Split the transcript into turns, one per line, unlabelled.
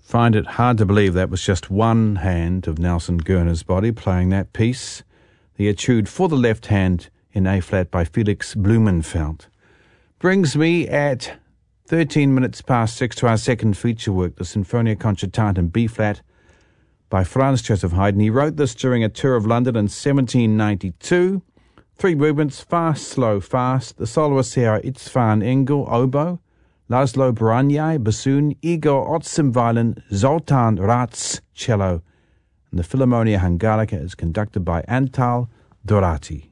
Find it hard to believe that was just one hand of Nelson Gurner's body playing that piece. The etude for the left hand in A-flat by Felix Blumenfeld. Brings me at 13 minutes past 6 to our second feature work, the Sinfonia Concertante in B-flat by Franz Joseph Haydn. He wrote this during a tour of London in 1792. 3 movements, fast, slow, fast. The soloists here are István Engel, oboe, Laszlo Baranyai, bassoon, Igor Otzim, violin, Zoltán Ratz, cello. And the Philharmonia Hungarica is conducted by Antal Dorati.